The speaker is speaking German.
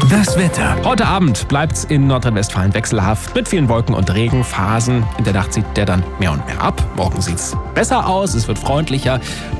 Das Wetter. Heute Abend bleibt's in Nordrhein-Westfalen wechselhaft mit vielen Wolken- und Regenphasen. In der Nacht zieht der dann mehr und mehr ab. Morgen sieht's besser aus, es wird freundlicher.